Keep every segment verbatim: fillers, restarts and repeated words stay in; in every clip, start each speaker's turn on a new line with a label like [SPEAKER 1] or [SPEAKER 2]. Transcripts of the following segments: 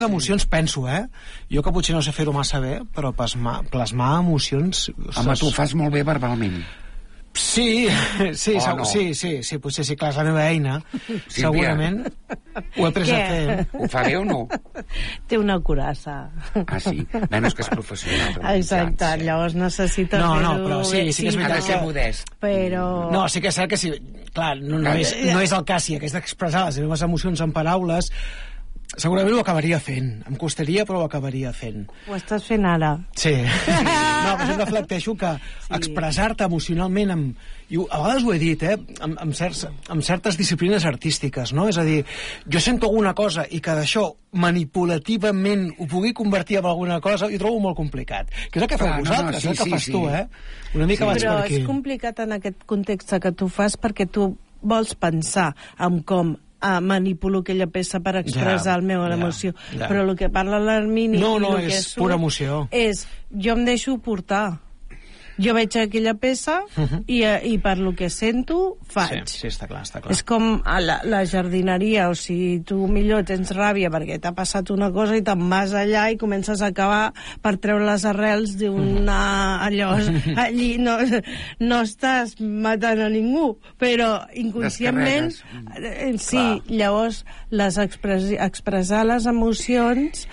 [SPEAKER 1] emocions, penso, eh? Jo que potser no sé fer-ho massa bé, però plasmar, plasmar emocions...
[SPEAKER 2] Home, tu ho fas molt bé verbalment.
[SPEAKER 1] Sí, sí,
[SPEAKER 2] oh,
[SPEAKER 1] segur,
[SPEAKER 2] no.
[SPEAKER 1] sí, sí, sí, potser sí, clar, és la meva eina.
[SPEAKER 2] Sílvia.
[SPEAKER 1] Segurament ho he pres a fer.
[SPEAKER 2] Ho fa bé o no?
[SPEAKER 3] Té una curassa.
[SPEAKER 2] Ah, sí? Menys que és professional.
[SPEAKER 3] Exacte, llavors necessita
[SPEAKER 1] no,
[SPEAKER 3] fer-ho...
[SPEAKER 1] No, però sí, sí que és veritat.
[SPEAKER 2] Ha de ser modest.
[SPEAKER 3] Però...
[SPEAKER 1] No, sí que és cert que sí. Clar, no, no, és, no és el cas, si hagués d'expressar les meves emocions en paraules, segurament ho acabaria fent. Em costaria, però ho acabaria fent.
[SPEAKER 3] Ho estàs fent ara.
[SPEAKER 1] Sí. No, però jo reflecteixo que sí. Expressar-te emocionalment amb, i a vegades ho he dit, eh, amb, amb, certs, amb certes disciplines artístiques, no? És a dir, jo sento alguna cosa i que d'això manipulativament ho pugui convertir en alguna cosa, ho trobo molt complicat. Que és el que feu vosaltres, no, no, sí, és el que sí, fas sí. tu, eh? Una mica sí. vaig
[SPEAKER 3] però
[SPEAKER 1] per aquí.
[SPEAKER 3] És complicat en aquest context que tu fas perquè tu vols pensar en com a manipulo aquella peça per expressar ja, el meu l'emoció. Ja, ja. Però el que parla l'Hermini...
[SPEAKER 1] No, no,
[SPEAKER 3] és,
[SPEAKER 1] és pura emoció.
[SPEAKER 3] És, jo em deixo portar. Jo veig aquella peça uh -huh. i, i per lo que sento faig.
[SPEAKER 1] Sí, sí, està clar, està clar.
[SPEAKER 3] És com a la, la jardineria, o sigui, tu millor tens ràbia perquè t'ha passat una cosa i te'n vas allà i comences a acabar per treure les arrels d'una... allò, allí no, no estàs matant a ningú, però inconscientment... Eh, sí, clar. Llavors, les expres, expressar les emocions,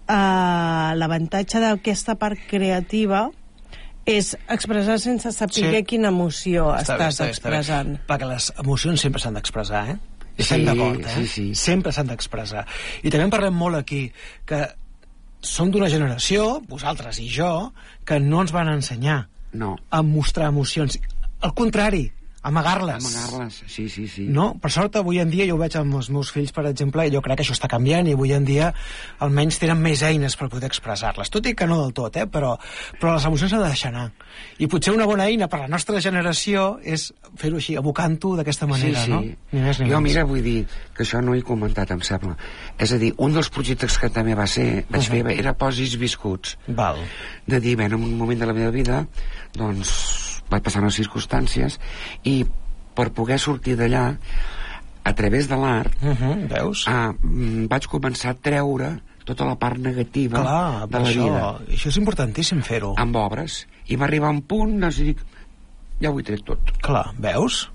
[SPEAKER 3] eh, l'avantatge d'aquesta part creativa és expressar sense saber sí. quina emoció està estàs bé, expressant.
[SPEAKER 1] Bé. Perquè les emocions sempre s'han d'expressar, eh? Estem sí, d'acord, eh?
[SPEAKER 2] Sí, sí.
[SPEAKER 1] Sempre s'han d'expressar. I també en parlem molt aquí, que som d'una generació, vosaltres i jo, que no ens van ensenyar
[SPEAKER 2] no.
[SPEAKER 1] a mostrar emocions. Al contrari, amagar-les.
[SPEAKER 2] Amagar-les, sí, sí, sí.
[SPEAKER 1] No? Per sort, avui en dia, jo ho veig amb els meus fills, per exemple, i jo crec que això està canviant, i avui en dia almenys tenen més eines per poder expressar-les. Tot i que no del tot, eh? Però, però les emocions s'han de deixar anar. I potser una bona eina per la nostra generació és fer-ho així, abocant-ho d'aquesta manera,
[SPEAKER 2] sí, sí.
[SPEAKER 1] no? Ni més ni
[SPEAKER 2] jo,
[SPEAKER 1] més.
[SPEAKER 2] mira, vull dir que això no he comentat, em sembla. És a dir, un dels projectes que també va ser, vaig uh -huh. fer, era Posis viscuts.
[SPEAKER 1] Val.
[SPEAKER 2] De dir, bé, en un moment de la meva vida, doncs, vaig passar unes circumstàncies i per poder sortir d'allà a través de l'art
[SPEAKER 1] uh -huh, veus?
[SPEAKER 2] Ah, vaig començar a treure tota la part negativa
[SPEAKER 1] clar,
[SPEAKER 2] de la
[SPEAKER 1] això,
[SPEAKER 2] vida.
[SPEAKER 1] Això és importantíssim fer-ho.
[SPEAKER 2] Amb obres. I va arribar un punt doncs, i dic, ja ho he tret tot.
[SPEAKER 1] Clar, veus?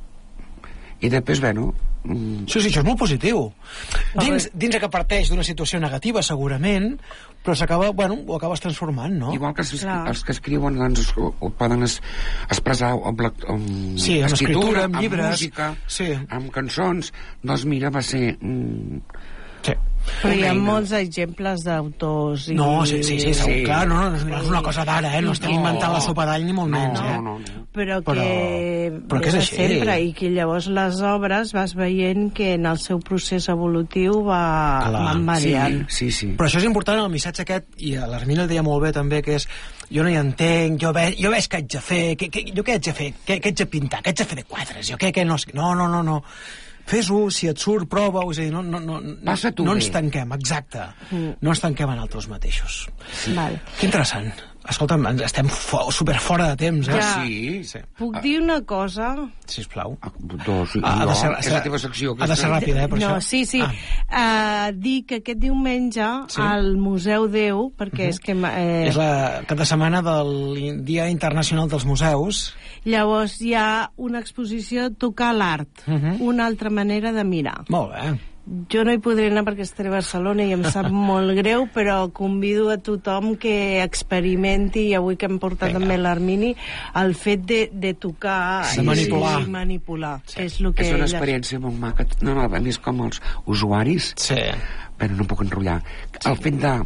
[SPEAKER 2] I després, bueno... Mm...
[SPEAKER 1] Sí, sí, això és molt positiu. Dins, dins que parteix d'una situació negativa, segurament, però s'acaba, bueno, ho acabes transformant, no?
[SPEAKER 2] Igual que els, els que escriuen, doncs, ho, ho poden es, expressar amb, amb
[SPEAKER 1] sí, amb escritura, amb llibres,
[SPEAKER 2] amb música,
[SPEAKER 1] sí.
[SPEAKER 2] amb cançons. Doncs mira, va ser... Mm,
[SPEAKER 1] sí.
[SPEAKER 3] Però hi ha molts exemples d'autors i...
[SPEAKER 1] No, sí, sí, sí, segur,
[SPEAKER 2] sí.
[SPEAKER 1] clar, no, no, no és una cosa d'ara, eh? No estem no, inventant la sopa d'all ni molt
[SPEAKER 2] no,
[SPEAKER 1] menys, eh?
[SPEAKER 2] No, no, no.
[SPEAKER 3] Però que...
[SPEAKER 1] Però, però que és així.
[SPEAKER 3] Sempre, i que llavors les obres vas veient que en el seu procés evolutiu va, van variant.
[SPEAKER 2] Sí, sí, sí.
[SPEAKER 1] Però això és important, el missatge aquest, i l'Hermina el deia molt bé també, que és jo no hi entenc, jo, ve, jo veig què haig de fer, que, que, jo què haig de fer, què, què haig de pintar, què haig de fer de quadres, jo què, què no... No, no, no, no. Fes-ho, si et surt, prova-ho, és a dir, no, no, no, no ens tanquem, exacte, mm. no ens tanquem en altres mateixos.
[SPEAKER 3] Sí. Val.
[SPEAKER 1] Que interessant. Escolta'm, estem fo super fora de temps, eh?
[SPEAKER 2] Ja. Sí.
[SPEAKER 1] sí.
[SPEAKER 3] Puc ah. dir una cosa?
[SPEAKER 1] Sisplau.
[SPEAKER 2] Ah, dos, sí,
[SPEAKER 1] ah,
[SPEAKER 2] no,
[SPEAKER 1] ser,
[SPEAKER 2] és la teva secció.
[SPEAKER 1] Ha de ser ràpida, eh, per
[SPEAKER 3] no,
[SPEAKER 1] això.
[SPEAKER 3] Sí, sí. Ah. Uh, dic que aquest diumenge sí. al Museu Déu, perquè uh -huh. és que... Eh...
[SPEAKER 1] És la cap de setmana del Dia Internacional dels Museus.
[SPEAKER 3] Llavors hi ha una exposició Tocar l'art, uh -huh. una altra manera de mirar.
[SPEAKER 1] Molt bé.
[SPEAKER 3] Jo no hi podré anar perquè estaré a Barcelona i em sap molt greu, però convido a tothom que experimenti, i avui que em porta Venga. també l'Hermini, el fet de, de tocar
[SPEAKER 1] sí, i manipular.
[SPEAKER 3] I manipular.
[SPEAKER 2] Sí.
[SPEAKER 3] És, lo que
[SPEAKER 2] és una
[SPEAKER 3] ella...
[SPEAKER 2] experiència molt maca. No, no, a més com els usuaris...
[SPEAKER 1] Sí.
[SPEAKER 2] Però no puc enrotllar. Sí. El fet de...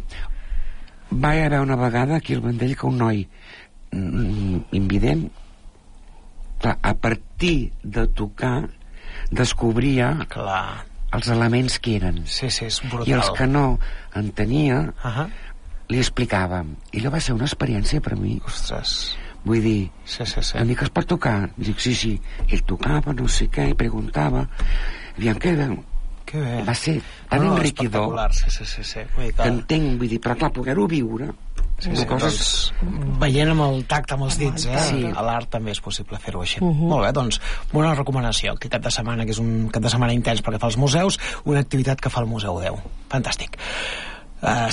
[SPEAKER 2] Va haver una vegada aquí al Vendell que un noi mm, invident, a partir de tocar, descobria...
[SPEAKER 1] Clar.
[SPEAKER 2] els elements que eren.
[SPEAKER 1] Sí, sí, és brutal.
[SPEAKER 2] I els que no entenia,
[SPEAKER 1] uh -huh.
[SPEAKER 2] li explicàvem. I allò va ser una experiència per mi.
[SPEAKER 1] Ostres.
[SPEAKER 2] Vull dir,
[SPEAKER 1] sí, sí, sí.
[SPEAKER 2] em dic, es pot tocar? Dic, sí, sí. Ell tocava, no sé què, i preguntava. Aviam, què ve?
[SPEAKER 1] Que bé.
[SPEAKER 2] Va ser tan
[SPEAKER 1] no,
[SPEAKER 2] enriquidor.
[SPEAKER 1] Sí, sí, sí, sí. Vull dir que...
[SPEAKER 2] que entenc, vull dir, però clar, poder-ho viure...
[SPEAKER 1] Sí, sí, coses... doncs, veient amb el tacte, amb els dits, eh? Sí. A l'art també és possible fer-ho així. Uh -huh. Molt bé, doncs, bona recomanació. Aquest cap de setmana, que és un cap de setmana intens perquè fa els museus, una activitat que fa el Museu Déu. Fantàstic. Uh,